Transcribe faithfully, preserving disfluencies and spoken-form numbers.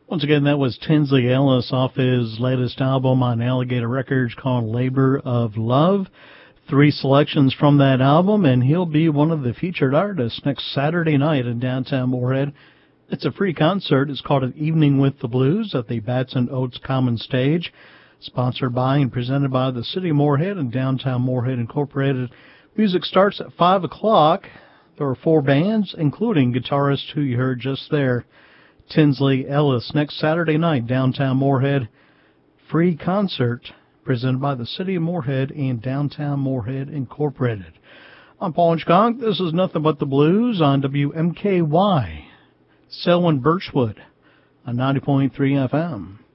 Once again, that was Tinsley Ellis off his latest album on Alligator Records called Labor of Love. Three selections from that album, and he'll be one of the featured artists next Saturday night in downtown Moorhead. It's a free concert. It's called An Evening with the Blues at the Batson Oates Common Stage, sponsored by and presented by the City of Moorhead and Downtown Moorhead Incorporated. Music starts at five o'clock. There are four bands, including guitarist who you heard just there, Tinsley Ellis. Next Saturday night, downtown Moorhead, free concert presented by the City of Moorhead and Downtown Moorhead Incorporated. I'm Paul Inchconk. This is Nothing But the Blues on W M K Y, Selwyn Birchwood on ninety point three F M.